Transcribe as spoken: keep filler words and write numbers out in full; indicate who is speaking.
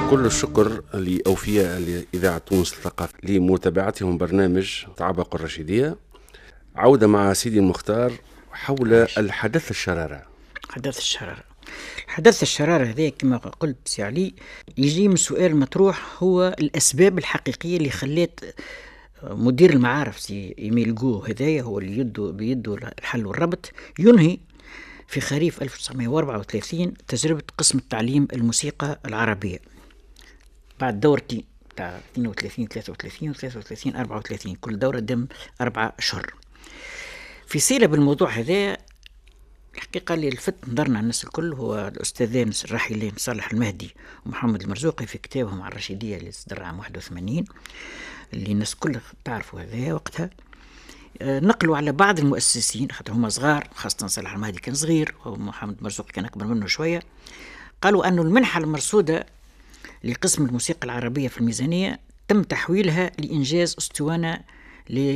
Speaker 1: كل الشكر لأوفياء لإذاعة تونس الثقافة لمتابعتهم برنامج تعابق الرشيدية. عودة مع سيدي المختار حول الحدث الشرارة.
Speaker 2: حدث الشرارة حدث الشرارة هذا كما قلت سي علي يجي من سؤال مطروح، هو الأسباب الحقيقية اللي خلت مدير المعارف سي إيميل جو هذايا هو اللي يده بيده الحل والربط ينهي في خريف ألف وتسعمائة وأربعة وثلاثين تجربة قسم التعليم الموسيقى العربية بعد دورتي تاع اثنين وثلاثين ثلاثة وثلاثين وثلاثة وثلاثين أربعة وثلاثين، كل دورة دم أربعة أشهر. في سيلة بالموضوع هذا الحقيقة اللي لفت نظرنا الناس الكل هو الأستاذين الراحلين صالح المهدي ومحمد المرزوقي في كتابهم عن الرشيدية اللي صدر عام واحد وثمانين، اللي الناس كل تعرفوا هذا وقتها. نقلوا على بعض المؤسسين خاطر هما صغار، خاصة صالح المهدي كان صغير ومحمد المرزوقي كان أكبر منه شوية، قالوا أنه المنحة المرصودة لقسم الموسيقى العربية في الميزانية تم تحويلها لإنجاز أسطوانة